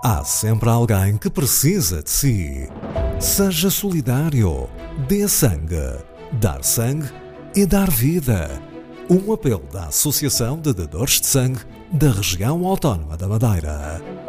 Há sempre alguém que precisa de si. Seja solidário. Dê sangue. Dar sangue é dar vida. Um apelo da Associação de Dadores de Sangue da Região Autónoma da Madeira.